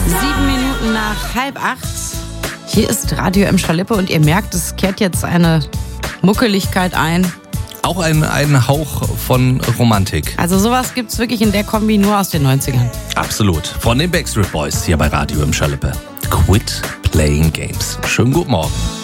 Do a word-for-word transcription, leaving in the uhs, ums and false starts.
Sieben Minuten nach halb acht. Hier ist Radio M. Schalippe und ihr merkt, es kehrt jetzt eine Muckeligkeit ein. Auch ein, ein Hauch von Romantik. Also sowas gibt's wirklich in der Kombi nur aus den neunzigern. Absolut. Von den Backstreet Boys hier bei Radio M. Schalippe. Quit Playing Games. Schönen guten Morgen.